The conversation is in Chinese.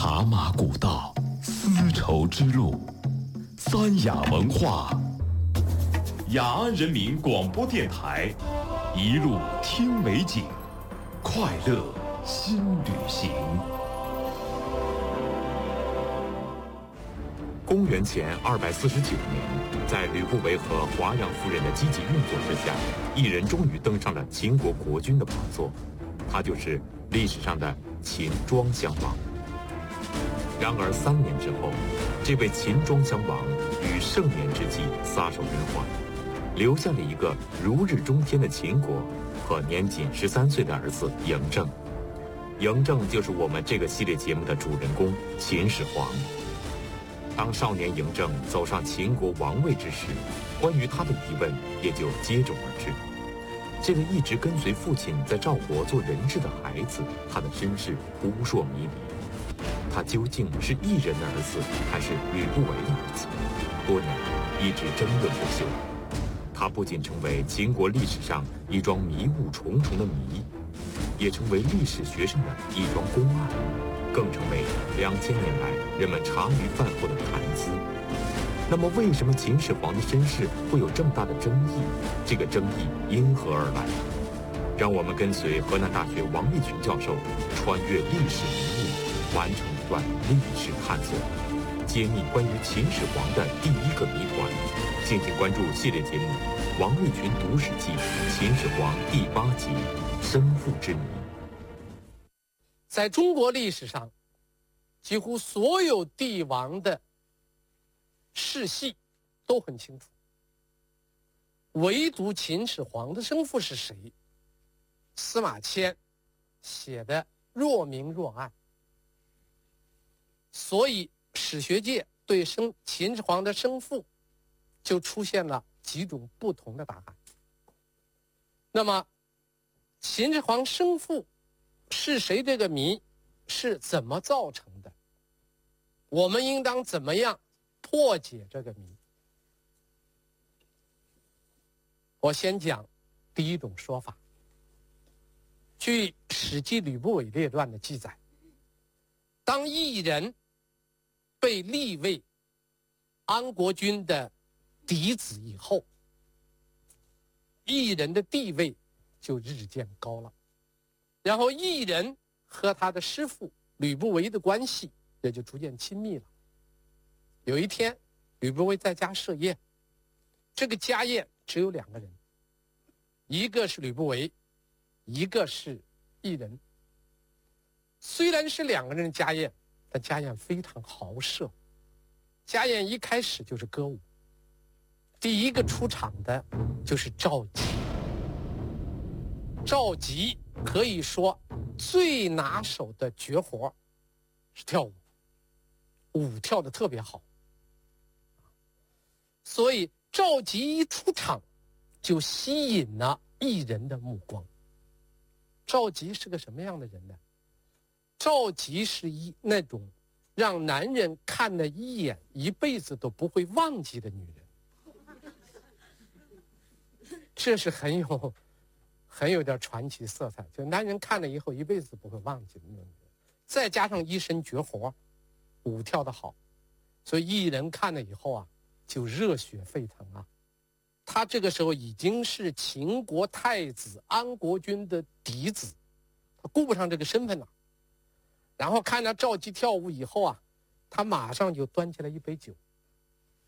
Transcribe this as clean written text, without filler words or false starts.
茶马古道，丝绸之路，三雅文化。雅安人民广播电台，一路听美景，快乐新旅行。 公元前249年，在吕不韦和华阳夫人的积极运作之下，一人终于登上了秦国国君的宝座，他就是历史上的秦庄襄王。然而3年之后，这位秦庄襄王于盛年之际撒手人寰，留下了一个如日中天的秦国和年仅13岁的儿子嬴政。嬴政就是我们这个系列节目的主人公秦始皇。当少年嬴政走上秦国王位之时，关于他的疑问也就接踵而至。这个一直跟随父亲在赵国做人质的孩子，他的身世扑朔迷离。他究竟是异人的儿子，还是吕不韦的儿子？多年来一直争论不休。他不仅成为秦国历史上一桩迷雾重重的谜，也成为历史学生的一桩公案，更成为2000年来人们茶余饭后的谈资。那么，为什么秦始皇的身世会有这么大的争议？这个争议因何而来？让我们跟随河南大学王立群教授，穿越历史迷雾，完成一段历史探索，揭秘关于秦始皇的第一个谜团。敬请关注系列节目《王立群读史记·秦始皇》第8集《生父之谜》。 在中国历史上，几乎所有帝王的世系都很清楚，唯独秦始皇的生父是谁，司马迁写的若明若暗。所以史学界对秦始皇的生父就出现了几种不同的答案。那么秦始皇生父是谁这个谜是怎么造成的？我们应当怎么样破解这个谜？我先讲第一种说法。据《史记·吕不韦列传》的记载，当异人被立为安国君的嫡子以后，异人的地位就日渐高了，然后异人和他的师父吕不韦的关系也就逐渐亲密了。有一天，吕不韦在家设宴，这个家宴只有2个人，一个是吕不韦，一个是异人。虽然是2个人的家宴，但家宴非常豪奢。家宴一开始就是歌舞，第一个出场的就是赵佶。赵佶可以说最拿手的绝活是跳舞，舞跳得特别好。所以赵佶一出场就吸引了异人的目光。赵佶是个什么样的人呢？赵佶是那种让男人看了一眼一辈子都不会忘记的女人，这是很有点传奇色彩，就男人看了以后一辈子不会忘记的那种女人。再加上一身绝活，舞跳得好，所以异人看了以后啊，就热血沸腾啊。他这个时候已经是秦国太子安国君的嫡子，他顾不上这个身份了。然后看到赵佶跳舞以后啊，他马上就端起来一杯酒，